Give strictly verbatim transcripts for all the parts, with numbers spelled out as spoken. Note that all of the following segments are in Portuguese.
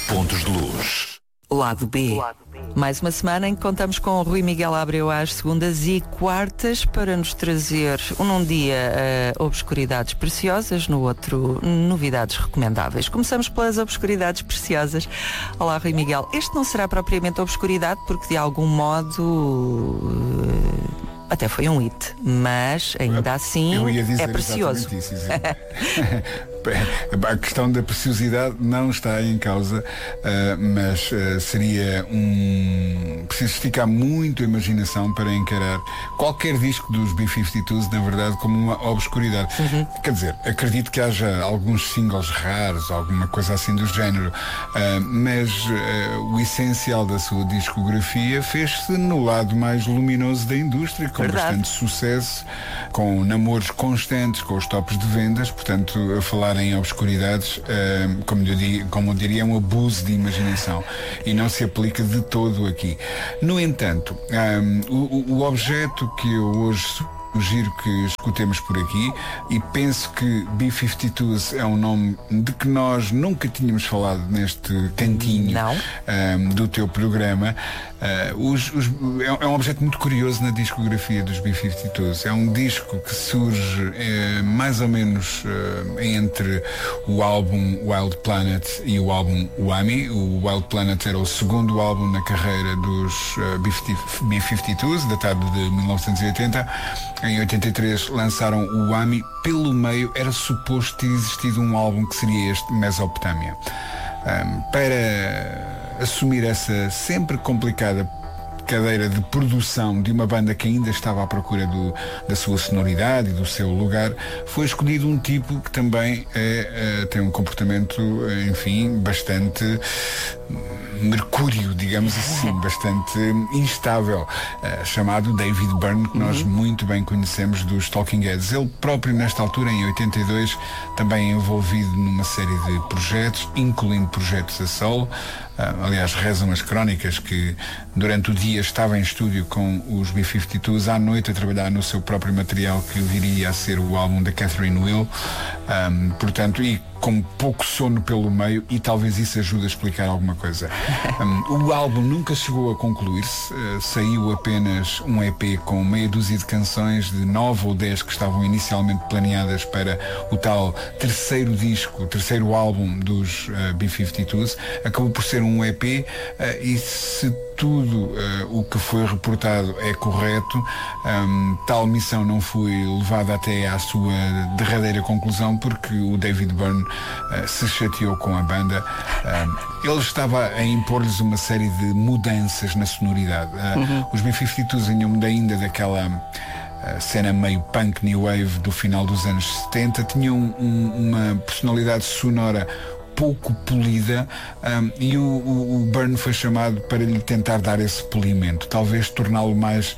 Pontos de Luz. Lado B. Mais uma semana em que contamos com o Rui Miguel Abreu às segundas e quartas para nos trazer, num dia, uh, obscuridades preciosas, no outro, novidades recomendáveis. Começamos pelas obscuridades preciosas. Olá, Rui Miguel. Este não será propriamente obscuridade, porque de algum modo... Uh, até foi um hit, mas ainda assim Eu ia dizer é precioso. Isso, a questão da preciosidade não está em causa, uh, mas uh, seria um... preciso esticar muito a imaginação para encarar qualquer disco dos B cinquenta e dois, na verdade, como uma obscuridade. Uhum. Quer dizer, acredito que haja alguns singles raros, alguma coisa assim do género, uh, mas uh, o essencial da sua discografia fez-se no lado mais luminoso da indústria, com Verdade. bastante sucesso, com namoros constantes com os tops de vendas. Portanto, a falar em obscuridades, uh, como, eu diria, como eu diria, é um abuso de imaginação e não se aplica de todo aqui. No entanto, um, o, o objeto que eu hoje sugiro que escutemos por aqui, e penso que B cinquenta e dois é um nome de que nós nunca tínhamos falado neste cantinho um, do teu programa. Uh, os, os, é, é um objeto muito curioso na discografia dos B cinquenta e dois. É um disco que surge eh, mais ou menos eh, entre o álbum Wild Planet e o álbum Whammy. O Wild Planet era o segundo álbum na carreira dos uh, B cinquenta e dois, datado de mil novecentos e oitenta. Em oitenta e três lançaram o Whammy. Pelo meio era suposto ter existido um álbum que seria este, Mesopotâmia. Um, para assumir essa sempre complicada cadeira de produção de uma banda que ainda estava à procura do, da sua sonoridade e do seu lugar, foi escolhido um tipo que também é, é, tem um comportamento, enfim, bastante mercúrio, digamos assim, bastante instável, uh, chamado David Byrne, que nós muito bem conhecemos dos Talking Heads. Ele próprio, nesta altura, em oitenta e dois, também envolvido numa série de projetos, incluindo projetos a solo. Uh, aliás, rezam as crónicas que durante o dia estava em estúdio com os B cinquenta e dois, à noite a trabalhar no seu próprio material, que viria a ser o álbum da Catherine Will. Um, portanto, e com pouco sono pelo meio, e talvez isso ajude a explicar alguma coisa. Um, o álbum nunca chegou a concluir-se, uh, saiu apenas um E P com meia dúzia de canções, de nove ou dez que estavam inicialmente planeadas para o tal terceiro disco, o terceiro álbum dos uh, B cinquenta e dois. Acabou por ser um E P, uh, e se tudo uh, o que foi reportado é correto, um, tal missão não foi levada até à sua derradeira conclusão, porque o David Byrne uh, se chateou com a banda. Um, ele estava a impor-lhes uma série de mudanças na sonoridade. Uh, uhum. Os B cinquenta e dois vinham ainda daquela uh, cena meio punk new wave do final dos anos setenta, tinham um, uma personalidade sonora pouco polida, um, e o, o, o Byrne foi chamado para lhe tentar dar esse polimento, talvez torná-lo mais uh,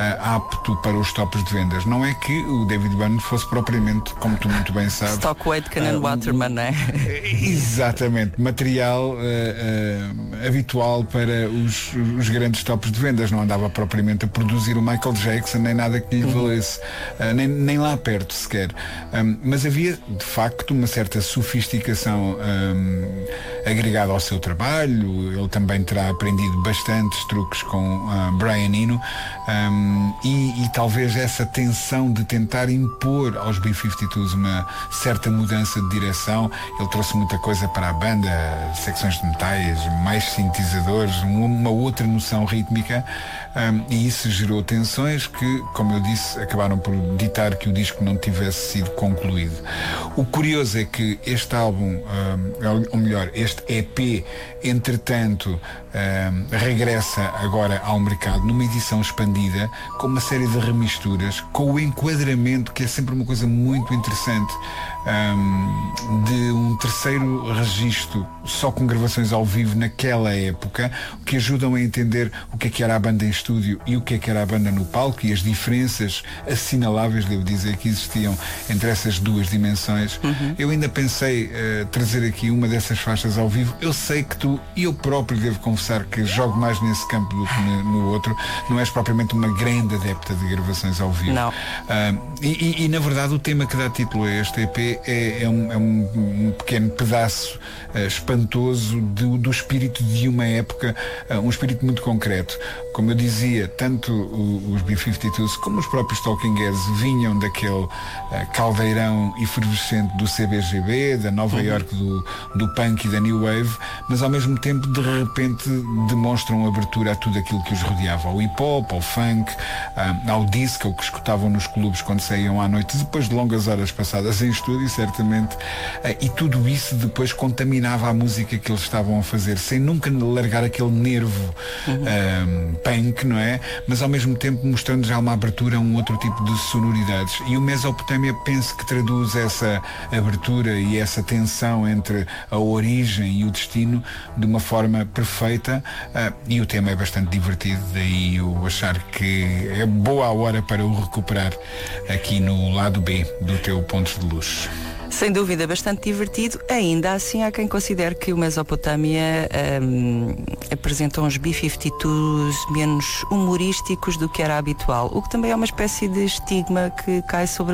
apto para os tops de vendas. Não é que o David Byrne fosse propriamente, como tu muito bem sabes, Stockwell, Aitken uh, Waterman, não é? Exatamente, material uh, uh, habitual para os, os grandes tops de vendas. Não andava propriamente a produzir o Michael Jackson, nem nada que lhe valesse, uh, nem, nem lá perto sequer. Um, mas havia de facto uma certa sofisticação um, agregado ao seu trabalho. Ele também terá aprendido bastantes truques com uh, Brian Eno, um, e, e talvez essa tensão de tentar impor aos B cinquenta e dois uma certa mudança de direção. Ele trouxe muita coisa para a banda, secções de metais, mais sintetizadores, uma outra noção rítmica, um, e isso gerou tensões que, como eu disse, acabaram por ditar que o disco não tivesse sido concluído. O curioso é que este álbum, um, ou melhor, este E P, entretanto, um, regressa agora ao mercado numa edição expandida, com uma série de remisturas, com o enquadramento, que é sempre uma coisa muito interessante, um, de um terceiro registro, só com gravações ao vivo naquela época, que ajudam a entender o que é que era a banda em estúdio e o que é que era a banda no palco, e as diferenças assinaláveis, devo dizer, que existiam entre essas duas dimensões. Uhum. Eu ainda pensei uh, trazer aqui uma dessas faixas ao vivo. Eu sei que tu, e eu próprio devo confessar, confessar que jogo mais nesse campo do que no, no outro. Não és propriamente uma grande adepta de gravações ao vivo. Não. Uh, e, e, e na verdade o tema que dá título a este E P é, é, um, é um, um pequeno pedaço uh, espantoso do, do espírito de uma época, uh, um espírito muito concreto. Como eu dizia, tanto o, os B cinquenta e dois como os próprios Talking Heads vinham daquele uh, caldeirão efervescente do C B G B, da Nova uhum. York do, do punk e da New Wave, mas ao mesmo tempo de repente demonstram abertura a tudo aquilo que os rodeava, ao hip hop, ao funk, uh, ao disco que escutavam nos clubes quando saíam à noite, depois de longas horas passadas em estúdio, certamente, uh, e tudo isso depois contaminava a música que eles estavam a fazer, sem nunca largar aquele nervo uhum. uh, punk, não é? Mas ao mesmo tempo mostrando já uma abertura a um outro tipo de sonoridades. E o Mesopotâmia penso que traduz essa abertura e essa tensão entre a origem e o destino de uma forma perfeita, uh, e o tema é bastante divertido, daí eu achar que é boa a hora para o recuperar aqui no lado B do teu Pontos de Luz. Sem dúvida, bastante divertido. Ainda assim, há quem considere que o Mesopotâmia um, apresenta uns B cinquenta e dois menos humorísticos do que era habitual, o que também é uma espécie de estigma que cai sobre